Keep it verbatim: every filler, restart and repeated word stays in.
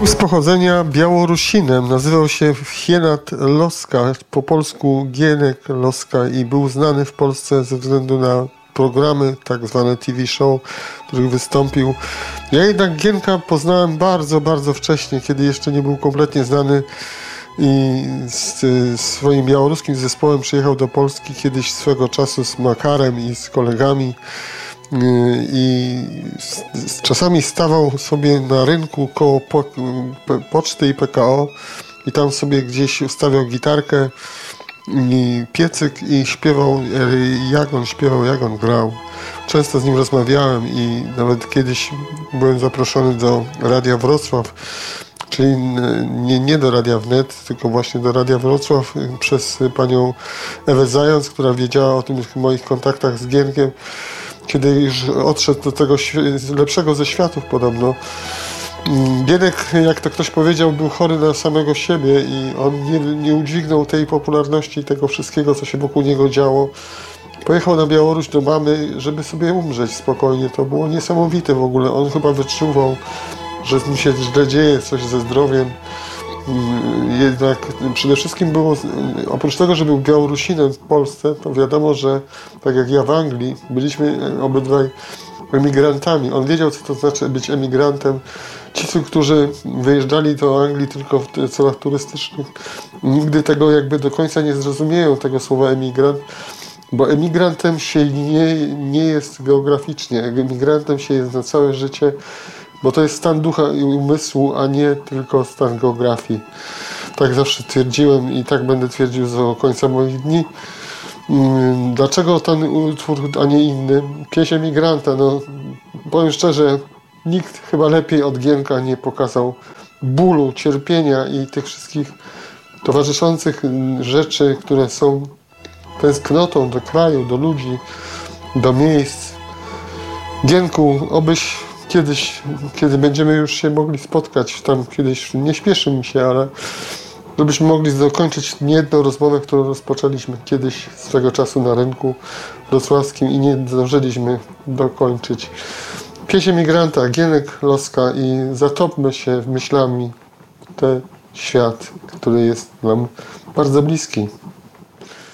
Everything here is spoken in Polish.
Z pochodzenia Białorusinem, nazywał się Hienat Loska, po polsku Gienek Loska, i był znany w Polsce ze względu na programy, tak zwane T V show, w których wystąpił. Ja jednak Gienka poznałem bardzo, bardzo wcześnie, kiedy jeszcze nie był kompletnie znany, i z swoim białoruskim zespołem przyjechał do Polski kiedyś swego czasu z Makarem i z kolegami. I z, czasami stawał sobie na rynku koło po, po, poczty i P K O i tam sobie gdzieś ustawiał gitarkę i piecyk i śpiewał, jak on śpiewał, jak on grał. Często z nim rozmawiałem i nawet kiedyś byłem zaproszony do Radia Wrocław, czyli nie, nie do Radia Wnet, tylko właśnie do Radia Wrocław przez panią Ewę Zając, która wiedziała o tych moich kontaktach z Gienkiem, kiedy już odszedł do tego lepszego ze światów podobno. Gienek, jak to ktoś powiedział, był chory na samego siebie i on nie, nie udźwignął tej popularności i tego wszystkiego, co się wokół niego działo. Pojechał na Białoruś do mamy, żeby sobie umrzeć spokojnie. To było niesamowite w ogóle. On chyba wyczuwał, że z nim się źle dzieje, coś ze zdrowiem. Jednak przede wszystkim było, oprócz tego, że był Białorusinem w Polsce, to wiadomo, że tak jak ja w Anglii, byliśmy obydwaj emigrantami. On wiedział, co to znaczy być emigrantem. Ci, którzy wyjeżdżali do Anglii tylko w celach turystycznych, nigdy tego jakby do końca nie zrozumieją, tego słowa emigrant, bo emigrantem się nie, nie jest geograficznie. Emigrantem się jest na całe życie, bo to jest stan ducha i umysłu, a nie tylko stan geografii. Tak zawsze twierdziłem i tak będę twierdził do końca moich dni. Dlaczego ten utwór, a nie inny? Pieśń emigranta. No, powiem szczerze, nikt chyba lepiej od Gienka nie pokazał bólu, cierpienia i tych wszystkich towarzyszących rzeczy, które są tęsknotą do kraju, do ludzi, do miejsc. Gienku, obyś kiedyś, kiedy będziemy już się mogli spotkać, tam kiedyś, nie śpieszy mi się, ale żebyśmy mogli dokończyć niejedną rozmowę, którą rozpoczęliśmy kiedyś swego czasu na rynku wrocławskim i nie zdążyliśmy dokończyć. Pieśń emigranta, Gienek Loska, i zatopmy się myślami w ten świat, który jest nam bardzo bliski.